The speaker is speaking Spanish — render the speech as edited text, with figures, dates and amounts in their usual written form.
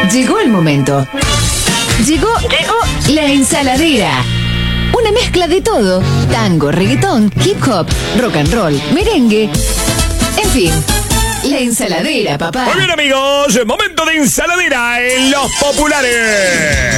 Llegó el momento. Llegó la ensaladera. Una mezcla de todo. Tango, reggaetón, hip hop, rock and roll, merengue. En fin, la ensaladera, papá. Muy bien, amigos, momento de ensaladera en Los Populares.